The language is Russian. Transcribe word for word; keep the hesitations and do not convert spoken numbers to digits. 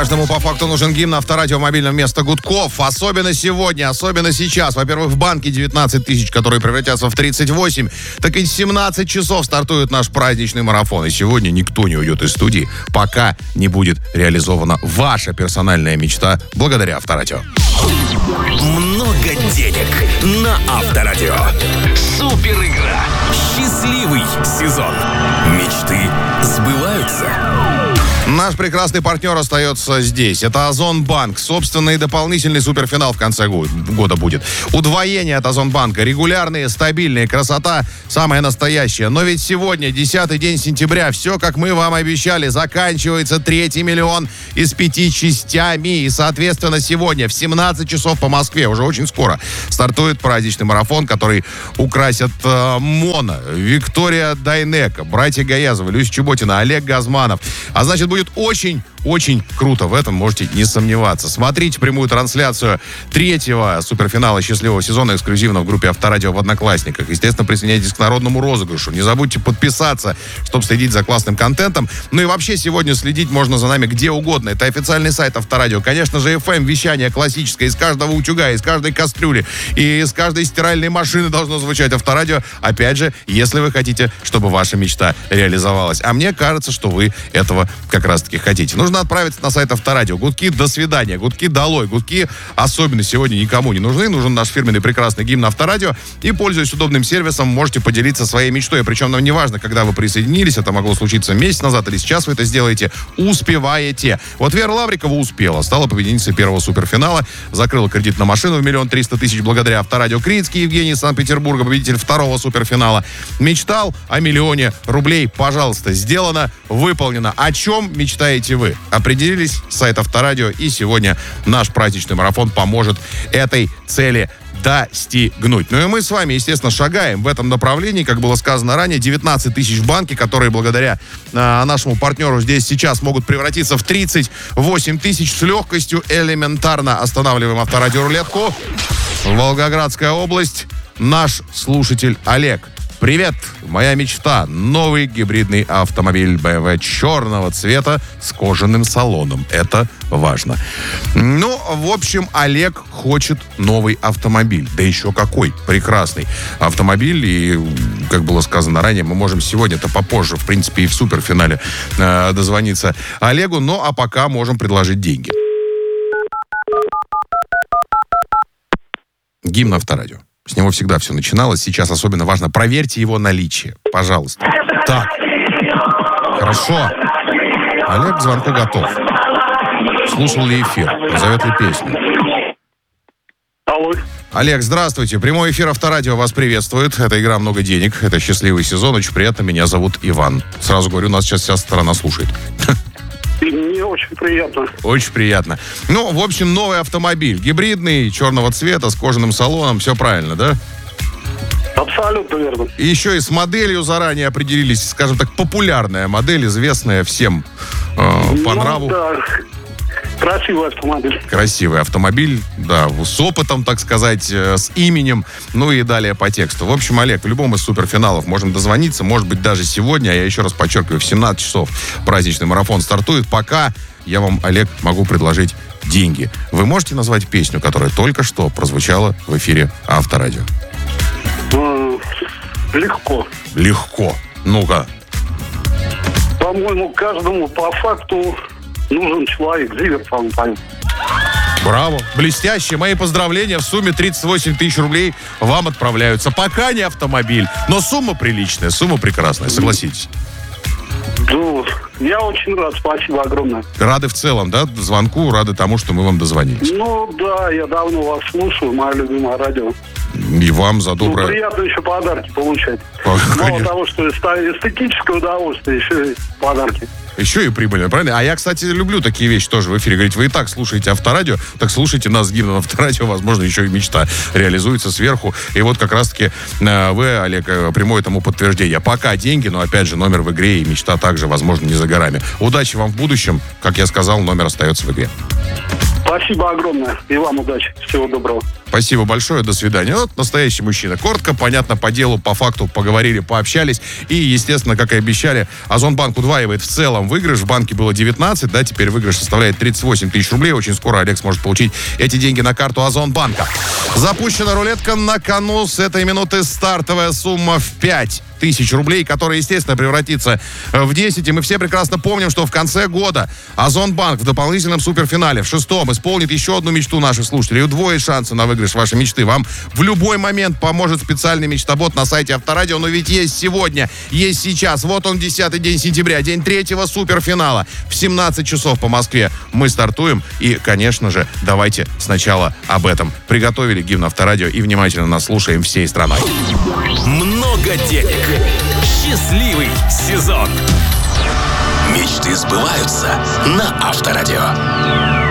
Каждому по факту нужен гимн. Авторадио в мобильном вместо гудков. Особенно сегодня, особенно сейчас. Во-первых, в банке девятнадцать тысяч, которые превратятся в тридцать восемь. Так и семнадцать часов стартует наш праздничный марафон. И сегодня никто не уйдет из студии, пока не будет реализована ваша персональная мечта благодаря Авторадио. Много денег на Авторадио. Супер игра. Счастливый сезон. Мечты сбываются. Наш прекрасный партнер остается здесь. Это Озонбанк. Собственный и дополнительный суперфинал в конце года будет. Удвоение от Озонбанка. Регулярные, стабильные, красота самая настоящая. Но ведь сегодня, десятый день сентября, все, как мы вам обещали, заканчивается третий миллион из пяти частями. И, соответственно, сегодня в семнадцать часов по Москве, уже очень скоро, стартует праздничный марафон, который украсят э, Мона, Виктория Дайнека, братья Гаязовы, Люся Чеботина, Олег Газманов. А значит, будет очень-очень круто. В этом можете не сомневаться. Смотрите прямую трансляцию третьего суперфинала счастливого сезона эксклюзивно в группе Авторадио в Одноклассниках. Естественно, присоединяйтесь к народному розыгрышу. Не забудьте подписаться, чтобы следить за классным контентом. Ну и вообще сегодня следить можно за нами где угодно. Это официальный сайт Авторадио. Конечно же, эф эм, вещание классическое. Из каждого утюга, из каждой кастрюли и из каждой стиральной машины должно звучать Авторадио. Опять же, если вы хотите, чтобы ваша мечта реализовалась. А мне кажется, что вы этого как раз-таки хотите. Нужно отправиться на сайт Авторадио. Гудки до свидания, гудки долой. Гудки особенно сегодня никому не нужны. Нужен наш фирменный прекрасный гимн Авторадио. И, пользуясь удобным сервисом, можете поделиться своей мечтой. Причем нам не важно, когда вы присоединились. Это могло случиться месяц назад или сейчас вы это сделаете. Успеваете. Вот Вера Лаврикова успела. Стала победительницей первого суперфинала. Закрыла кредит на машину в миллион триста тысяч благодаря Авторадио. Крицкий Евгений из Санкт-Петербурга, победитель второго суперфинала. Мечтал о миллионе рублей. Пожалуйста, сделано, выполнено. О чем мечтаете вы? Определились? Сайт Авторадио. И сегодня наш праздничный марафон поможет этой цели достигнуть. Ну и мы с вами, естественно, шагаем в этом направлении. Как было сказано ранее, девятнадцать тысяч в банке, которые благодаря э, нашему партнеру здесь сейчас могут превратиться в тридцать восемь тысяч с легкостью. Элементарно останавливаем Авторадио-рулетку. Волгоградская область. Наш слушатель Олег. Привет, моя мечта. Новый гибридный автомобиль бэ эм вэ черного цвета с кожаным салоном. Это важно. Ну, в общем, Олег хочет новый автомобиль. Да еще какой прекрасный автомобиль. И, как было сказано ранее, мы можем сегодня-то попозже, в принципе, и в суперфинале э, дозвониться Олегу. Ну, а пока можем предложить деньги. Гимн Авторадио. С него всегда все начиналось. Сейчас особенно важно. Проверьте его наличие. Пожалуйста. Так. Хорошо. Олег к звонку готов. Слушал ли эфир? Назовет ли песню? Алло. Олег, здравствуйте. Прямой эфир Авторадио вас приветствует. Это игра «Много денег». Это счастливый сезон. Очень приятно. Меня зовут Иван. Сразу говорю, нас сейчас вся страна слушает. Мне очень приятно. Очень приятно. Ну, в общем, новый автомобиль. Гибридный, черного цвета, с кожаным салоном. Все правильно, да? Абсолютно верно. И еще и с моделью заранее определились. Скажем так, популярная модель, известная всем э, по ну, нраву. Да. Красивый автомобиль. Красивый автомобиль, да, с опытом, так сказать, э, с именем, ну и далее по тексту. В общем, Олег, в любом из суперфиналов можем дозвониться, может быть, даже сегодня, а я еще раз подчеркиваю, в семнадцать часов праздничный марафон стартует. Пока я вам, Олег, могу предложить деньги. Вы можете назвать песню, которая только что прозвучала в эфире Авторадио? М- легко. Легко. Ну-ка. По-моему, каждому по факту нужен человек. Зиверт, по-моему. Браво. Блестяще. Мои поздравления. В сумме тридцать восемь тысяч рублей вам отправляются. Пока не автомобиль, но сумма приличная, сумма прекрасная. Согласитесь? Ну, я очень рад. Спасибо огромное. Рады в целом, да, звонку, рады тому, что мы вам дозвонились. Ну, да, я давно вас слушаю. Мое любимое радио. И вам за доброе... Ну, приятно еще подарки получать. Конечно. Мало того, что эстетическое удовольствие, еще и подарки. Еще и прибыльно, правильно? А я, кстати, люблю такие вещи тоже в эфире. Говорить, вы и так слушаете Авторадио, так слушайте нас с гимном Авторадио, возможно, еще и мечта реализуется сверху. И вот как раз-таки вы, Олег, прямое тому подтверждение. Пока деньги, но опять же номер в игре и мечта также, возможно, не за горами. Удачи вам в будущем. Как я сказал, номер остается в игре. Спасибо огромное. И вам удачи. Всего доброго. Спасибо большое, до свидания. Вот настоящий мужчина. Коротко, понятно, по делу, по факту поговорили, пообщались. И, естественно, как и обещали, Озонбанк удваивает в целом выигрыш. В банке было девятнадцать, да, теперь выигрыш составляет тридцать восемь тысяч рублей. Очень скоро Олег сможет получить эти деньги на карту Озонбанка. Запущена рулетка, на кону с этой минуты стартовая сумма в пять тысяч рублей, которая, естественно, превратится в десять. И мы все прекрасно помним, что в конце года Озонбанк в дополнительном суперфинале, в шестом, исполнит еще одну мечту наших слушателей. Удвоит шансы на выигрыш вашей мечты. Вам в любой момент поможет специальный мечтобот на сайте Авторадио. Но ведь есть сегодня, есть сейчас. Вот он, десятый день сентября, день третьего суперфинала. В семнадцать часов по Москве мы стартуем. И, конечно же, давайте сначала об этом. Приготовили гимн Авторадио и внимательно нас слушаем всей страной. Много денег. Счастливый сезон. Мечты сбываются на Авторадио.